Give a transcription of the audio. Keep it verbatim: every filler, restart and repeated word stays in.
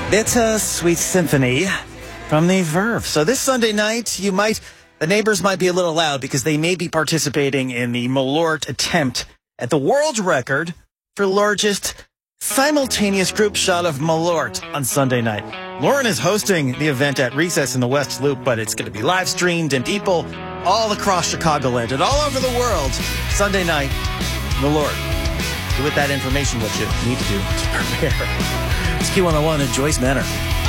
Bittersweet Symphony from the Verve. So this Sunday night, you might, the neighbors might be a little loud because they may be participating in the Malort attempt at the world record for largest simultaneous group shot of Malort on Sunday night. Lauren is hosting the event at Recess in the West Loop, but it's going to be live streamed and people all across Chicagoland and all over the world. Sunday night, Malort. Do with that information what you need to do to prepare. It's Q one oh one at Joyce Manor.